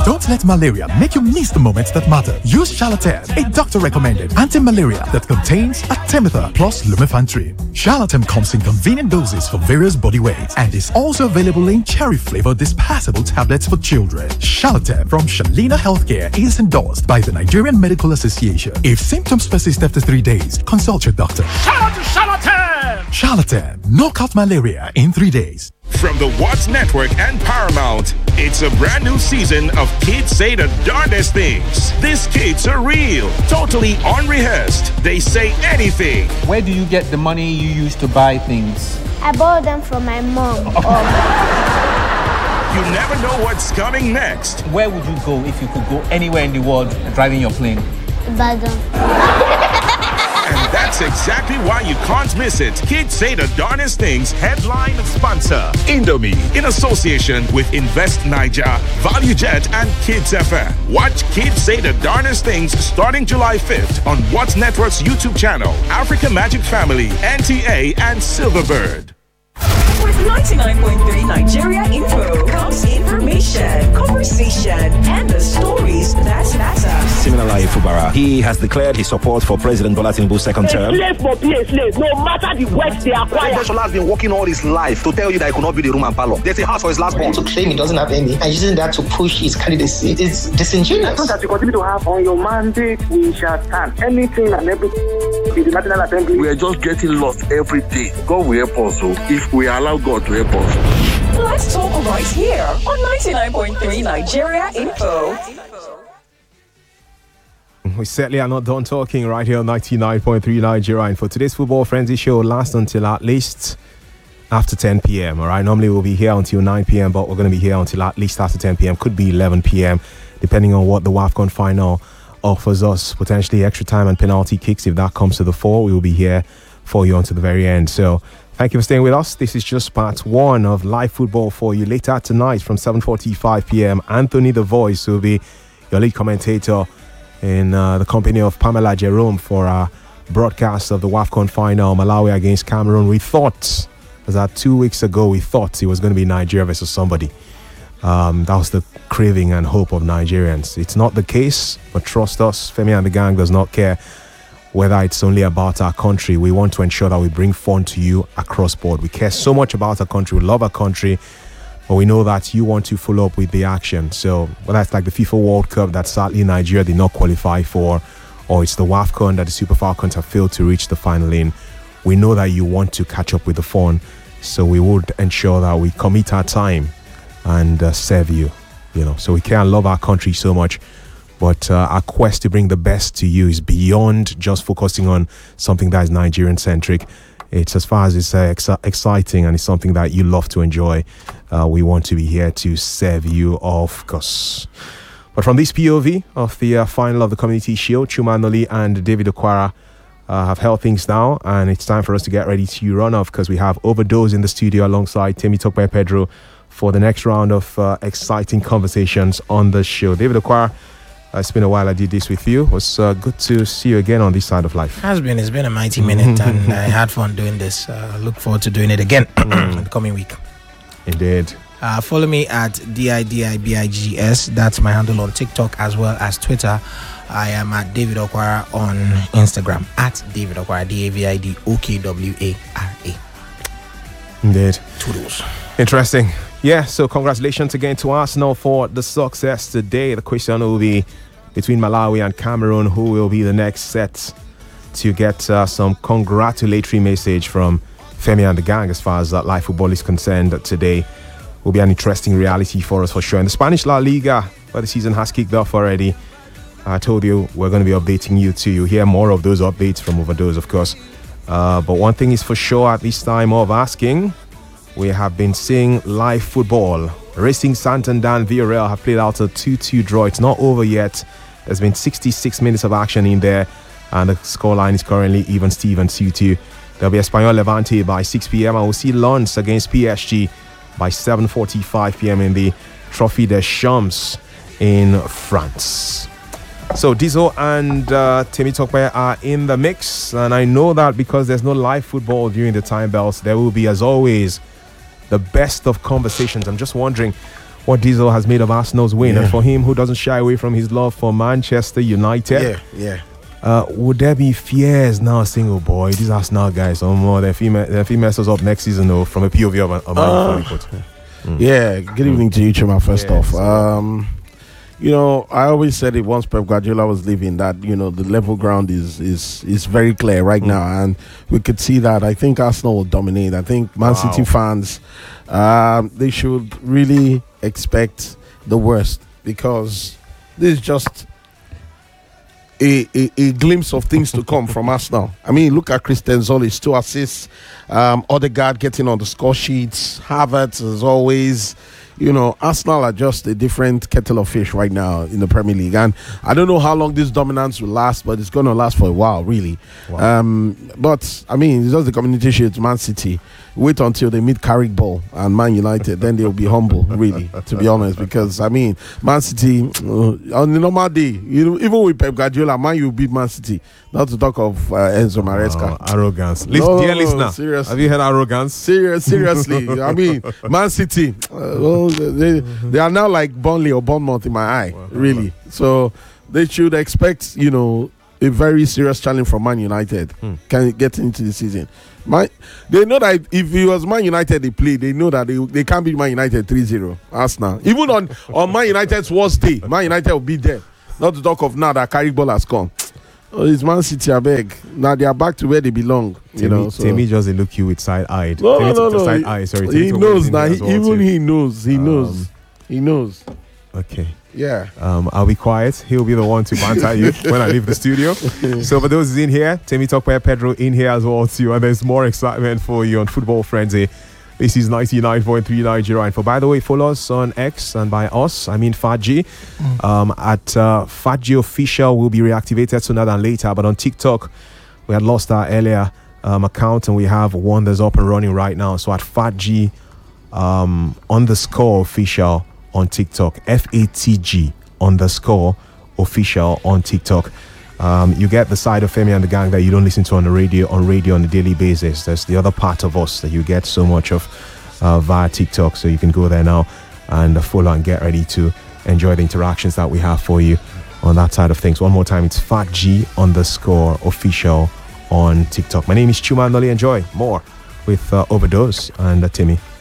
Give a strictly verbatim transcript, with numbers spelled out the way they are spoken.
Don't let malaria make you miss the moments that matter. Use Charlatan, a doctor-recommended anti-malaria that contains Artemether plus lumefantrine. Charlatan comes in convenient doses for various body weights and is also available in cherry-flavored dispersible tablets for children. Charlatan from Shalina Healthcare is endorsed by the Nigerian Medical Association. If symptoms persist after three days, consult your doctor. Shout out to Charlatan! Charlatan, knock out malaria in three days. From the Watts Network and Paramount, it's a brand new season of Kids Say the Darndest Things. These kids are real, totally unrehearsed. They say anything. Where do you get the money you use to buy things? I borrowed them from my mom. You never know what's coming next. Where would you go if you could go anywhere in the world driving your plane? Ibadan. And that's exactly why you can't miss it. Kids Say the Darndest Things headline sponsor Indomie in association with Invest Niger, ValueJet, and Kids F M. Watch Kids Say the Darndest Things starting July fifth on Watts Network's YouTube channel, Africa Magic Family, N T A, and Silverbird. With ninety-nine point three Nigeria Info comes information, conversation, and the stories that matter. Similarly, Fubara, he has declared his support for President Bola Tinubu's second term. Slave for be a slave, no matter the wealth they acquire. Shola has been working all his life to tell you that he could not be the room and parlor. There's a house for his last born. To claim he doesn't have any and using that to push his candidacy, it's disingenuous. As that you continue to have on your mandate, we shall stand. Anything and everything in the National Assembly. We are just getting lost every day. God will help us, so if we allow God to help us. Let's talk right here on ninety-nine point three Nigeria Info. We certainly are not done talking right here on ninety-nine point three Nigeria Info. Today's Football Frenzy show lasts until at least after ten p.m. All right, normally we'll be here until nine p.m., but we're going to be here until at least after ten p.m. Could be eleven p.m. depending on what the WAFCON final offers us. Potentially extra time and penalty kicks. If that comes to the fore, we will be here for you until the very end. So thank you for staying with us. This is just part one of live football for you. Later tonight from seven forty-five p.m. Anthony the Voice will be your lead commentator in uh, the company of Pamela Jerome for our broadcast of the WAFCON final, Malawi against Cameroon. We thought, as that two weeks ago, we thought it was going to be Nigeria versus somebody. Um, that was the craving and hope of Nigerians. It's not the case, but trust us, Femi and the gang does not care whether it's only about our country. We want to ensure that we bring fun to you across board. We care so much about our country. We love our country. But we know that you want to follow up with the action. So whether it's like the FIFA World Cup that sadly Nigeria did not qualify for, or it's the WAFCON that the Super Falcons have failed to reach the final in, we know that you want to catch up with the fun. So we would ensure that we commit our time and uh, serve you. You know, so we care and love our country so much. But uh, our quest to bring the best to you is beyond just focusing on something that is Nigerian-centric. It's as far as it's uh, ex- exciting and it's something that you love to enjoy. Uh, we want to be here to serve you, of course. But from this P O V of the uh, final of the Community Shield, Chuma Noli and David Okwara uh, have held things down, and it's time for us to get ready to run off because we have Overdose in the studio alongside Temi Tokpe Pedro for the next round of uh, exciting conversations on the show. David Okwara, Uh, it's been a while I did this with you. It was uh, good to see you again on this side of life. It has been. It's been a mighty minute and I had fun doing this. I uh, look forward to doing it again in the coming week. Indeed. Uh, follow me at D I D I B I G S. That's my handle on TikTok as well as Twitter. I am at David Okwara on Instagram. At David Okwara, D A V I D O K W A R A. Indeed. Toodles. Interesting. Yeah, so congratulations again to Arsenal for the success today. The question will be between Malawi and Cameroon, who will be the next set to get uh, some congratulatory message from Femi and the gang as far as that live football is concerned. Today will be an interesting reality for us for sure. In the Spanish La Liga, where the season has kicked off already, I told you we're going to be updating you too. You hear more of those updates from Overdose, of course. Uh, but one thing is for sure at this time of asking, we have been seeing live football. Racing Santander and Villarreal have played out a two two draw. It's not over yet. There's been sixty-six minutes of action in there, and the scoreline is currently even Steven two two. There'll be Espanyol Levante by six p.m. and we'll see Lens against P S G by seven forty-five p.m. in the Trophy des Champs in France. So Dizo and uh, Temi Tokpe are in the mix, and I know that because there's no live football during the time bells, there will be, as always, the best of conversations. I'm just wondering, what Diesel has made of Arsenal's win. Yeah. And for him, who doesn't shy away from his love for Manchester United, Yeah, yeah. Uh, would there be fears now saying, oh boy, these Arsenal guys, oh more, they're female, they're females us up next season, though, from a P O V of a, a man? Uh, mm. Yeah, good evening to you, Chima, first Yeah, off. so- Um, you know, I always said it once Pep Guardiola was leaving that, you know, the level ground is is is very clear right now. And we could see that. I think Arsenal will dominate. I think Man Wow. City fans, um, they should really expect the worst because this is just A, a, a glimpse of things to come from Arsenal. I mean, look at Christian Zolis, two assists, um, Odegaard getting on the score sheets, Havertz as always. You know, Arsenal are just a different kettle of fish right now in the Premier League. And I don't know how long this dominance will last, but it's going to last for a while, really. Wow. Um, but, I mean, it's just the community shield, Man City. Wait until they meet Carrick Ball and Man United, then they'll be humble, really, to be honest. Because, I mean, Man City, uh, on the normal day, you know, even with Pep Guardiola, Man U beat Man City. Not to talk of uh, Enzo Maresca. Oh, arrogance. Listen, No, dear no, no, listener, seriously. have you heard arrogance? Serious, seriously. I mean, Man City, uh, well, they, they are now like Burnley or Bournemouth in my eye, really. So they should expect, you know, a very serious challenge from Man United. Hmm. Can get into the season. Man, they know that if it was Man United they play, they know that they, they can't beat Man United three zero. Arsenal. Even on, on Man United's worst day, Man United will be there. Not to talk of now that Carrick Ball has gone. Oh, it's Man City, I beg. Now they are back to where they belong. You know, so. Timmy just they look you with side-eyed. No, Timmy no, to- to no. Side-eye, sorry. He Timmy to knows wait now. in He, there as well, even too. he knows. He knows. Um, He knows. Okay. Yeah. Um, I'll be quiet. He'll be the one to banter you when I leave the studio. So for those in here, Timmy Tokwe Pedro in here as well too, and there's more excitement for you on Football Frenzy. This is ninety-nine point three Nigeria. And for by the way, follow us on X, and by us, I mean Faji. Mm. Um, at uh, Faji Official will be reactivated sooner than later, but on TikTok, we had lost our earlier um, account, and we have one that's up and running right now. So at Faji um, underscore official on TikTok, F A T G underscore official on TikTok. Um, you get the side of Femi and the gang that you don't listen to on the radio on radio on a daily basis. There's the other part of us that you get so much of uh, via TikTok. So you can go there now and follow and get ready to enjoy the interactions that we have for you on that side of things. One more time, it's Fat G underscore official on TikTok. My name is Chuma Noli. Enjoy more with uh, Overdose and uh, Timmy.